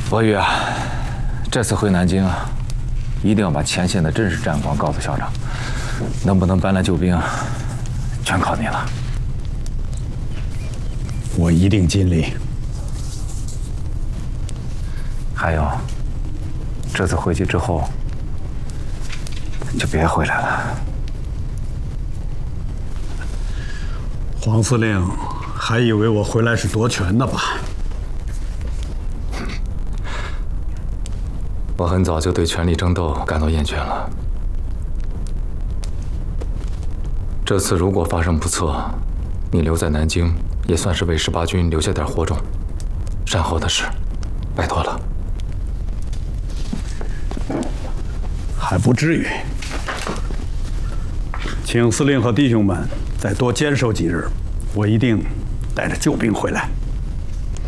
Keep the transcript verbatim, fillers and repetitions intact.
博宇啊，这次回南京啊，一定要把前线的真实战况告诉校长，能不能搬来救兵，全靠你了。 我一定尽力。 还有，这次回去之后，就别回来了。 黄司令还以为我回来是夺权的吧？ 我很早就对权力争斗感到厌倦了。这次如果发生不测，你留在南京也算是为十八军留下点火种。善后的事，拜托了。 还不至于。请司令和弟兄们再多坚守几日，我一定带着救兵回来。